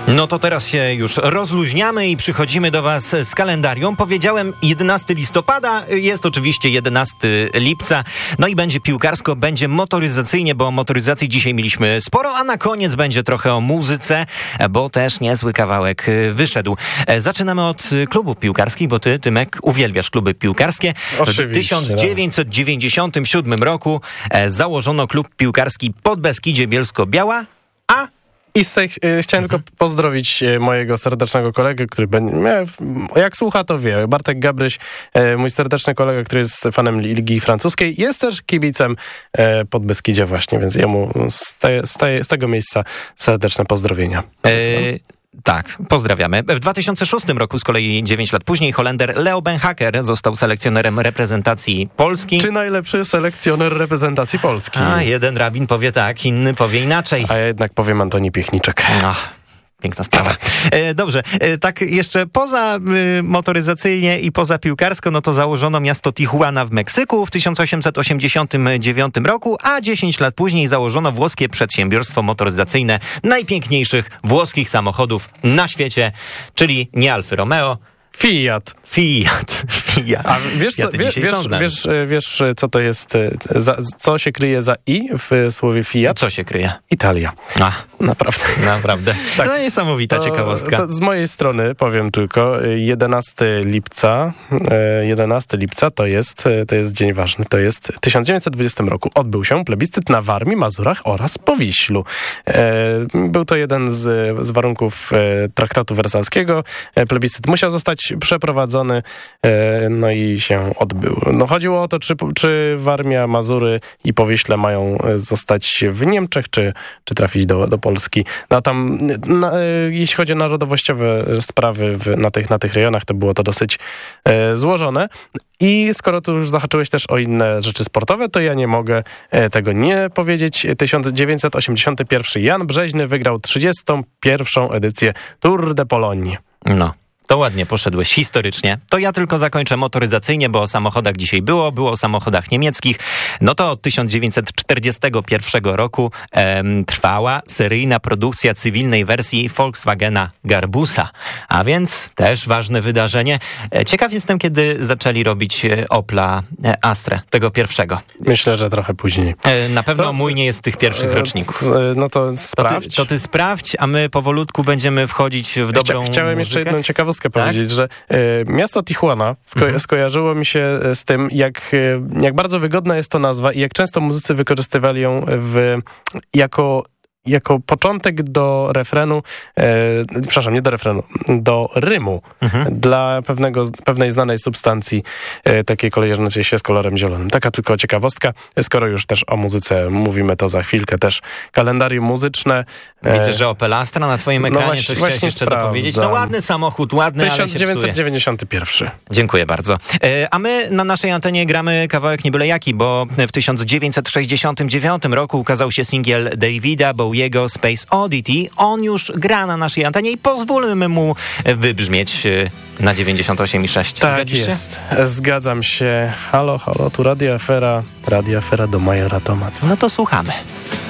No to teraz się już rozluźniamy i przychodzimy do Was z kalendarium. Powiedziałem 11 listopada, jest oczywiście 11 lipca. No i będzie piłkarsko, będzie motoryzacyjnie, bo o motoryzacji dzisiaj mieliśmy sporo, a na koniec będzie trochę o muzyce, bo też niezły kawałek wyszedł. Zaczynamy od klubów piłkarskich, bo ty, Tymek, uwielbiasz kluby piłkarskie. Oczywiście, w 1997 roku założono klub piłkarski Podbeskidzie Bielsko-Biała, a I chciałem tylko pozdrowić mojego serdecznego kolegę, który jak słucha, to wie. Bartek Gabryś, mój serdeczny kolega, który jest fanem Ligi Francuskiej, jest też kibicem Podbeskidzia właśnie, więc jemu z tego miejsca serdeczne pozdrowienia. Tak, pozdrawiamy. W 2006 roku, z kolei 9 lat później, Holender Leo Benhacker został selekcjonerem reprezentacji Polski. Czy najlepszy selekcjoner reprezentacji Polski? A jeden rabin powie tak, inny powie inaczej. A ja jednak powiem Antoni Piechniczek. Piękna sprawa. Dobrze, tak jeszcze poza motoryzacyjnie i poza piłkarsko, no to założono miasto Tijuana w Meksyku w 1889 roku, a 10 lat później założono włoskie przedsiębiorstwo motoryzacyjne najpiękniejszych włoskich samochodów na świecie, czyli nie Alfy Romeo, Fiat. A wiesz, co to jest, co się kryje za i w słowie Fiat? Co się kryje? Italia. Naprawdę. Tak. No niesamowita ciekawostka. To z mojej strony powiem tylko, 11 lipca to jest dzień ważny. To jest w 1920 roku odbył się plebiscyt na Warmii, Mazurach oraz Powiślu. Był to jeden z warunków traktatu wersalskiego. Plebiscyt musiał zostać przeprowadzony, no i się odbył. No chodziło o to, czy Warmia, Mazury i Powiśle mają zostać w Niemczech, czy trafić do Polski. No tam, jeśli chodzi o narodowościowe sprawy na tych rejonach, to było to dosyć złożone. I skoro tu już zahaczyłeś też o inne rzeczy sportowe, to ja nie mogę tego nie powiedzieć. 1981 Jan Brzeźny wygrał 31. edycję Tour de Pologne. No. To ładnie poszedłeś historycznie. To ja tylko zakończę motoryzacyjnie, bo o samochodach dzisiaj było o samochodach niemieckich. No to od 1941 roku trwała seryjna produkcja cywilnej wersji Volkswagena Garbusa. A więc też ważne wydarzenie. Ciekaw jestem, kiedy zaczęli robić Opla Astrę, tego pierwszego. Myślę, że trochę później. Na pewno mój nie jest z tych pierwszych roczników. No to sprawdź. To ty sprawdź, a my powolutku będziemy wchodzić w dobrą Chciałem muzykę. jeszcze jedną ciekawostkę powiedzieć, że miasto Tijuana skojarzyło mi się z tym, jak bardzo wygodna jest to nazwa i jak często muzycy wykorzystywali ją jako początek do refrenu, nie do refrenu, do rymu dla pewnej znanej substancji, takiej kojarzącej się z kolorem zielonym. Taka tylko ciekawostka. Skoro już też o muzyce mówimy, to za chwilkę też kalendarium muzyczne. Widzę, że Opel Astra na twoim ekranie, coś chciałeś jeszcze dopowiedzieć. No ładny samochód, ładny, 1991. Ale się psuje. Dziękuję bardzo. A my na naszej antenie gramy kawałek nie byle jaki, bo w 1969 roku ukazał się singiel Davida Bowiego Space Oddity. On już gra na naszej antenie i pozwólmy mu wybrzmieć na 98,6. Tak jest. Zgadzam się. Halo, tu Radio Afera do Majora Tomac. No to słuchamy.